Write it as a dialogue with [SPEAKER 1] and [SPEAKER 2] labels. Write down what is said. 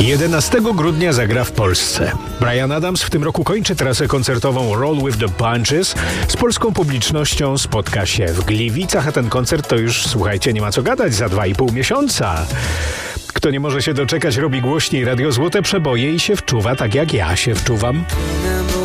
[SPEAKER 1] 11 grudnia zagra w Polsce. Bryan Adams w tym roku kończy trasę koncertową Roll with the Punches. Z polską publicznością spotka się w Gliwicach, a ten koncert to już, słuchajcie, nie ma co gadać, za 2,5 miesiąca. Kto nie może się doczekać, robi głośniej Radio Złote Przeboje i się wczuwa tak jak ja się wczuwam.